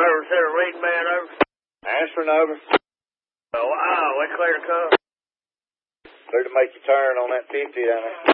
Over, set a read man over. Answering over. Oh, wow, we clear to come. Clear to make your turn on that 50 down there.